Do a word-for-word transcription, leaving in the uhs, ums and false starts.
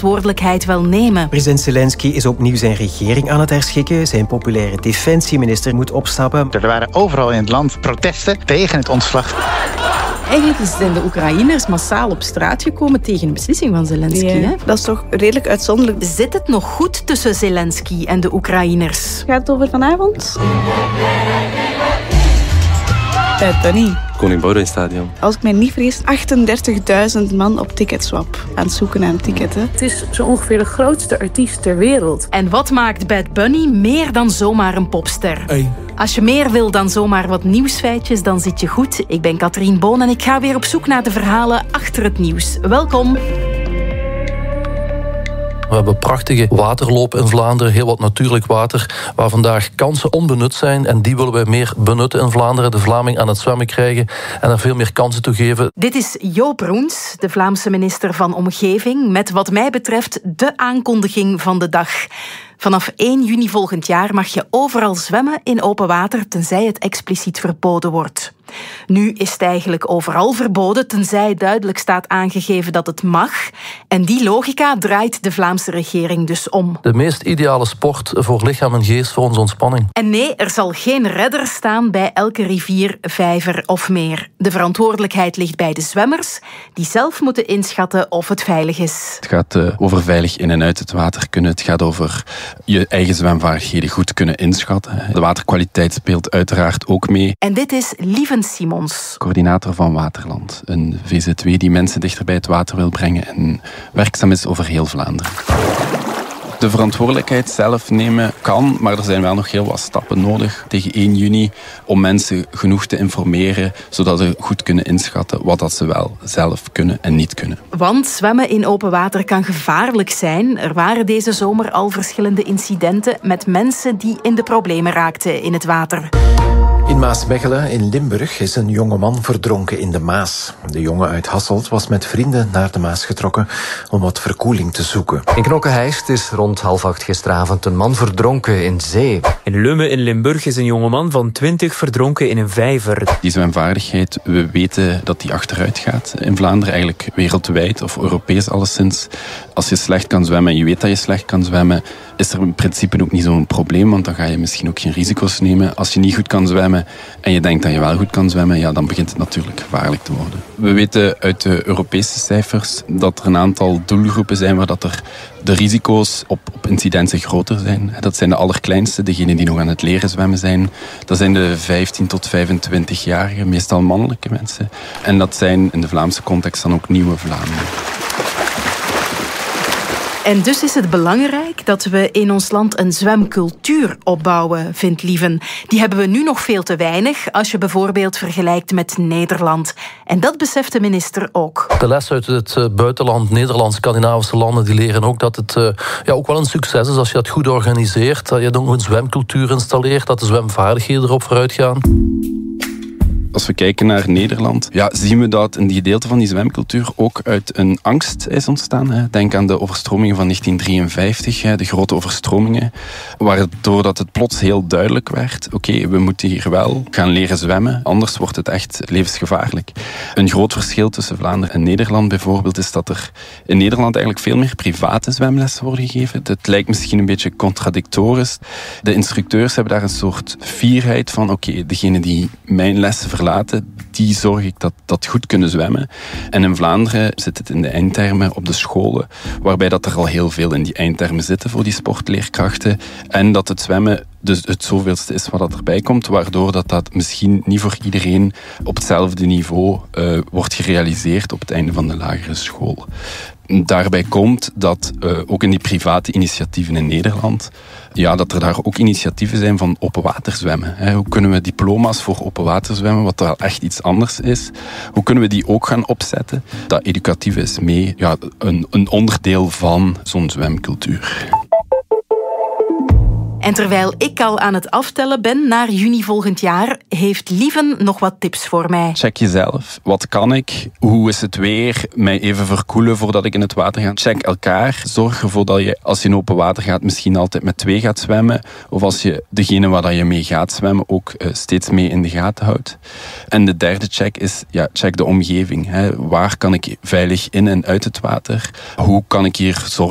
verantwoordelijkheid wel nemen. President Zelensky is opnieuw zijn regering aan het herschikken. Zijn populaire defensieminister moet opstappen. Er waren overal in het land protesten tegen het ontslag. Eigenlijk zijn de Oekraïners massaal op straat gekomen tegen een beslissing van Zelensky. Ja, hè? dat is toch redelijk uitzonderlijk. Zit het nog goed tussen Zelensky en de Oekraïners? Gaat het over vanavond? Bad Bunny. Koning Boudewijnstadion. Als ik mij niet vergis, achtendertigduizend man op Ticketswap aan het zoeken naar een ticket. Hè. Het is zo ongeveer de grootste artiest ter wereld. En wat maakt Bad Bunny meer dan zomaar een popster? Hey. Als je meer wil dan zomaar wat nieuwsfeitjes, dan zit je goed. Ik ben Katrien Boon en ik ga weer op zoek naar de verhalen achter het nieuws. Welkom. We hebben prachtige waterloop in Vlaanderen, heel wat natuurlijk water, waar vandaag kansen onbenut zijn. En die willen wij meer benutten in Vlaanderen, de Vlaming aan het zwemmen krijgen en er veel meer kansen toe geven. Dit is Joop Roens, de Vlaamse minister van Omgeving, met wat mij betreft de aankondiging van de dag. Vanaf één juni volgend jaar mag je overal zwemmen in open water, tenzij het expliciet verboden wordt. Nu is het eigenlijk overal verboden, tenzij duidelijk staat aangegeven dat het mag. En die logica draait de Vlaamse regering dus om. De meest ideale sport voor lichaam en geest, voor onze ontspanning. En nee, er zal geen redder staan bij elke rivier, vijver of meer. De verantwoordelijkheid ligt bij de zwemmers, die zelf moeten inschatten of het veilig is. Het gaat uh, over veilig in en uit het water kunnen. Het gaat over je eigen zwemvaardigheden goed kunnen inschatten. De waterkwaliteit speelt uiteraard ook mee. En dit is Lieven Simons, coördinator van Waterland. Een V Z W die mensen dichter bij het water wil brengen en werkzaam is over heel Vlaanderen. De verantwoordelijkheid zelf nemen kan, maar er zijn wel nog heel wat stappen nodig tegen één juni om mensen genoeg te informeren, zodat ze goed kunnen inschatten wat dat ze wel zelf kunnen en niet kunnen. Want zwemmen in open water kan gevaarlijk zijn. Er waren deze zomer al verschillende incidenten met mensen die in de problemen raakten in het water. In Maasmechelen in Limburg is een jonge man verdronken in de Maas. De jongen uit Hasselt was met vrienden naar de Maas getrokken om wat verkoeling te zoeken. In Knokke-Heist is rond half acht gisteravond een man verdronken in zee. In Lummen in Limburg is een jongeman van twintig verdronken in een vijver. Die zwemvaardigheid, we weten dat die achteruit gaat. In Vlaanderen eigenlijk wereldwijd of Europees alleszins. Als je slecht kan zwemmen en je weet dat je slecht kan zwemmen, is er in principe ook niet zo'n probleem, want dan ga je misschien ook geen risico's nemen. Als je niet goed kan zwemmen en je denkt dat je wel goed kan zwemmen, ja, dan begint het natuurlijk gevaarlijk te worden. We weten uit de Europese cijfers dat er een aantal doelgroepen zijn waar dat er de risico's op, op incidenten groter zijn. Dat zijn de allerkleinste, degenen die nog aan het leren zwemmen zijn. Dat zijn de vijftien tot vijfentwintig-jarigen, meestal mannelijke mensen. En dat zijn in de Vlaamse context dan ook nieuwe Vlamingen. En dus is het belangrijk dat we in ons land een zwemcultuur opbouwen, vindt Lieven. Die hebben we nu nog veel te weinig, als je bijvoorbeeld vergelijkt met Nederland. En dat beseft de minister ook. De les uit het buitenland, Nederland, Scandinavische landen, die leren ook dat het uh, ja, ook wel een succes is als je dat goed organiseert. Dat je dan ook een zwemcultuur installeert, dat de zwemvaardigheden erop vooruit gaan. Als we kijken naar Nederland, ja, zien we dat een gedeelte van die zwemcultuur ook uit een angst is ontstaan. Hè. Denk aan de overstromingen van negentien drieënvijftig, hè, de grote overstromingen, waardoor dat het plots heel duidelijk werd. Oké, okay, we moeten hier wel gaan leren zwemmen, anders wordt het echt levensgevaarlijk. Een groot verschil tussen Vlaanderen en Nederland bijvoorbeeld is dat er in Nederland eigenlijk veel meer private zwemlessen worden gegeven. Het lijkt misschien een beetje contradictorisch. De instructeurs hebben daar een soort fierheid van, oké, okay, degene die mijn lessen verlaten, die zorg ik dat dat goed kunnen zwemmen. En in Vlaanderen zit het in de eindtermen op de scholen, waarbij dat er al heel veel in die eindtermen zitten voor die sportleerkrachten. En dat het zwemmen dus het zoveelste is wat dat erbij komt, waardoor dat, dat misschien niet voor iedereen op hetzelfde niveau uh, wordt gerealiseerd op het einde van de lagere school. Daarbij komt dat uh, ook in die private initiatieven in Nederland, ja, dat er daar ook initiatieven zijn van openwaterzwemmen. Hè. Hoe kunnen we diploma's voor openwaterzwemmen, wat wel echt iets anders is, hoe kunnen we die ook gaan opzetten? Dat educatieve is mee ja, een, een onderdeel van zo'n zwemcultuur. En terwijl ik al aan het aftellen ben naar juni volgend jaar, heeft Lieven nog wat tips voor mij. Check jezelf. Wat kan ik? Hoe is het weer? Mij even verkoelen voordat ik in het water ga. Check elkaar. Zorg ervoor dat je, als je in open water gaat, misschien altijd met twee gaat zwemmen. Of als je degene waar je mee gaat zwemmen ook uh, steeds mee in de gaten houdt. En de derde check is, ja, check de omgeving. Hè. Waar kan ik veilig in en uit het water? Hoe kan ik hier zorgen